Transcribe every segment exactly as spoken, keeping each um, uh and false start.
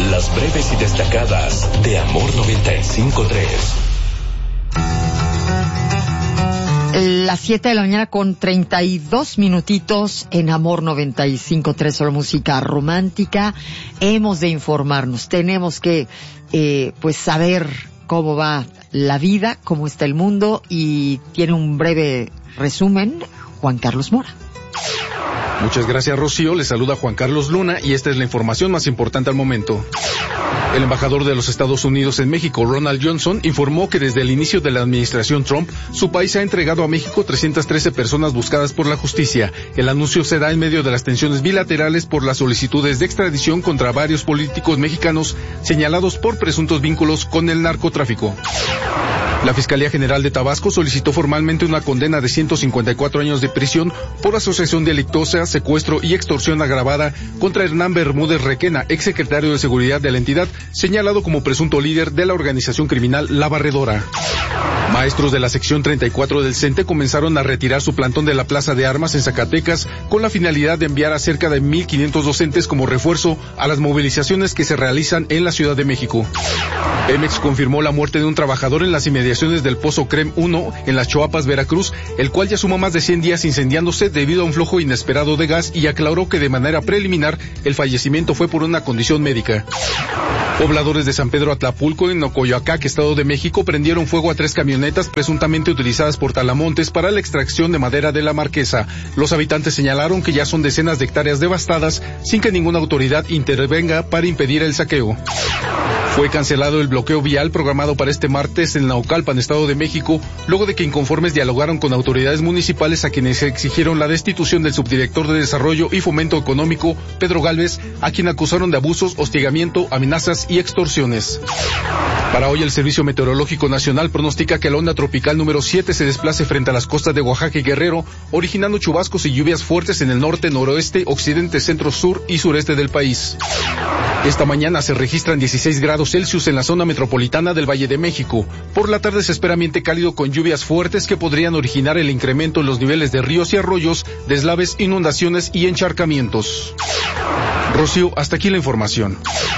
Las breves y destacadas de Amor noventa y cinco punto tres. Las siete de la mañana con treinta y dos minutitos en Amor noventa y cinco punto tres, solo música romántica. Hemos de informarnos, tenemos que eh, pues saber cómo va la vida, cómo está el mundo, y tiene un breve resumen Juan Carlos Mora. Muchas gracias, Rocío. Les saluda Juan Carlos Luna y esta es la información más importante al momento. El embajador de los Estados Unidos en México, Ronald Johnson, informó que desde el inicio de la administración Trump, su país ha entregado a México trescientas trece personas buscadas por la justicia. El anuncio se da en medio de las tensiones bilaterales por las solicitudes de extradición contra varios políticos mexicanos señalados por presuntos vínculos con el narcotráfico. La Fiscalía General de Tabasco solicitó formalmente una condena de ciento cincuenta y cuatro años de prisión por asociación delictuosa, secuestro y extorsión agravada contra Hernán Bermúdez Requena, exsecretario de Seguridad de la entidad, señalado como presunto líder de la organización criminal La Barredora. Maestros de la sección treinta y cuatro del CENTE comenzaron a retirar su plantón de la Plaza de Armas en Zacatecas con la finalidad de enviar a cerca de mil quinientos docentes como refuerzo a las movilizaciones que se realizan en la Ciudad de México. Pemex confirmó la muerte de un trabajador en las inmediaciones del Pozo Crem uno en Las Choapas, Veracruz, el cual ya suma más de cien días incendiándose debido a un flujo inesperado de gas, y aclaró que de manera preliminar el fallecimiento fue por una condición médica. Pobladores de San Pedro Atlapulco, en Ocoyoacac, Estado de México, prendieron fuego a tres camionetas presuntamente utilizadas por Talamontes para la extracción de madera de la Marquesa. Los habitantes señalaron que ya son decenas de hectáreas devastadas sin que ninguna autoridad intervenga para impedir el saqueo. Fue cancelado el bloqueo vial programado para este martes en Naucalpan, Estado de México, luego de que inconformes dialogaron con autoridades municipales a quienes exigieron la destitución del subdirector de Desarrollo y Fomento Económico, Pedro Gálvez, a quien acusaron de abusos, hostigamiento, amenazas y extorsiones. Para hoy, el Servicio Meteorológico Nacional pronostica que la onda tropical número siete se desplace frente a las costas de Oaxaca y Guerrero, originando chubascos y lluvias fuertes en el norte, noroeste, occidente, centro, sur y sureste del país. Esta mañana se registran dieciséis grados Celsius en la zona metropolitana del Valle de México. Por la tarde se espera ambiente cálido con lluvias fuertes que podrían originar el incremento en los niveles de ríos y arroyos, deslaves, inundaciones y encharcamientos. Rocío, hasta aquí la información.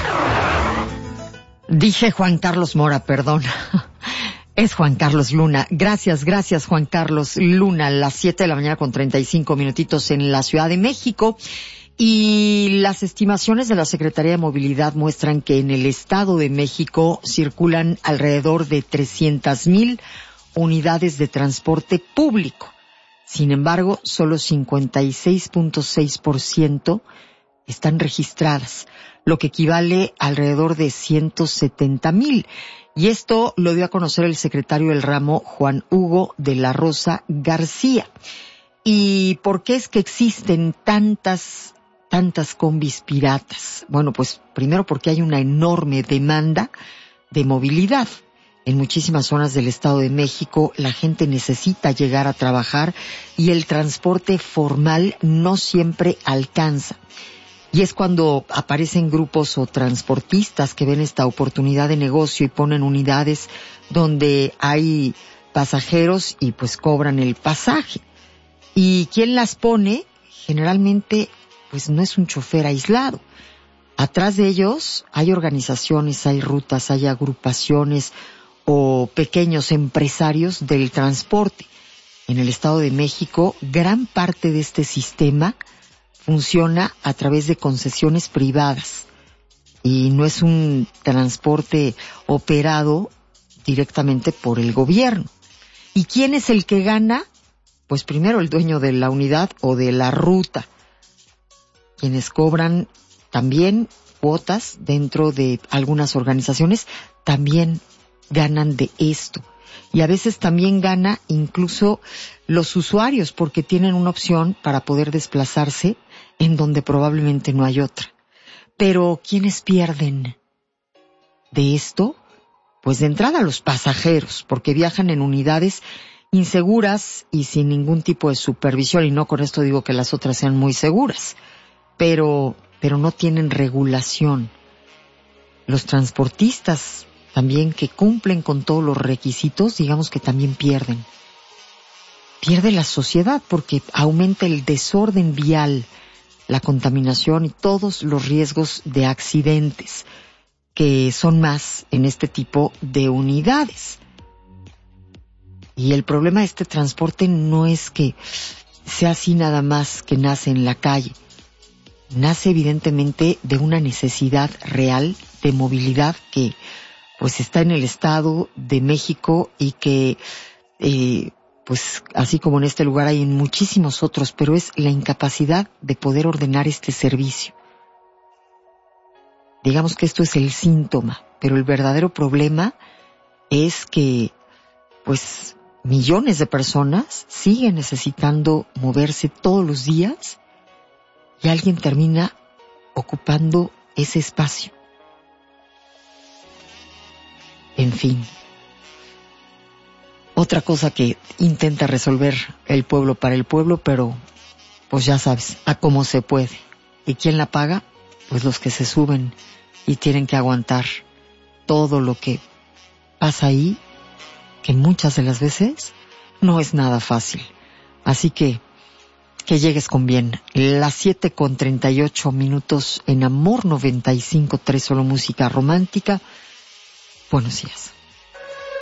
Dije Juan Carlos Mora, perdón. Es Juan Carlos Luna. Gracias, gracias Juan Carlos Luna. Las siete de la mañana con treinta y cinco minutitos en la Ciudad de México. Y las estimaciones de la Secretaría de Movilidad muestran que en el Estado de México circulan alrededor de trescientas mil unidades de transporte público. Sin embargo, solo cincuenta y seis punto seis por ciento están registradas, lo que equivale a alrededor de ciento setenta mil. Y esto lo dio a conocer el secretario del ramo, Juan Hugo de la Rosa García. ¿Y por qué es que existen tantas, tantas combis piratas? Bueno, pues primero porque hay una enorme demanda de movilidad. En muchísimas zonas del Estado de México la gente necesita llegar a trabajar y el transporte formal no siempre alcanza. Y es cuando aparecen grupos o transportistas que ven esta oportunidad de negocio y ponen unidades donde hay pasajeros y pues cobran el pasaje. Y quien las pone, generalmente, pues no es un chofer aislado. Atrás de ellos hay organizaciones, hay rutas, hay agrupaciones o pequeños empresarios del transporte. En el Estado de México, gran parte de este sistema funciona a través de concesiones privadas y no es un transporte operado directamente por el gobierno. ¿Y quién es el que gana? Pues primero el dueño de la unidad o de la ruta, quienes cobran también cuotas dentro de algunas organizaciones, también ganan de esto. Y a veces también gana incluso los usuarios porque tienen una opción para poder desplazarse en donde probablemente no hay otra. Pero ¿quiénes pierden de esto? Pues de entrada los pasajeros, porque viajan en unidades inseguras y sin ningún tipo de supervisión, y no con esto digo que las otras sean muy seguras, pero, pero no tienen regulación. Los transportistas también que cumplen con todos los requisitos, digamos que también pierden. Pierde la sociedad porque aumenta el desorden vial, la contaminación y todos los riesgos de accidentes. que son más en este tipo de unidades. Y el problema de este transporte no es que sea así nada más que nace en la calle. Nace evidentemente de una necesidad real de movilidad que pues está en el Estado de México y que eh, pues así como en este lugar hay en muchísimos otros, pero es la incapacidad de poder ordenar este servicio. Digamos que esto es el síntoma, pero el verdadero problema es que pues millones de personas siguen necesitando moverse todos los días y alguien termina ocupando ese espacio. En fin, otra cosa que intenta resolver el pueblo para el pueblo, pero pues ya sabes, a cómo se puede. ¿Y quién la paga? Pues los que se suben y tienen que aguantar todo lo que pasa ahí, que muchas de las veces no es nada fácil. Así que, que llegues con bien. Las siete con treinta y ocho minutos en Amor noventa y cinco punto tres, solo música romántica. Buenos días.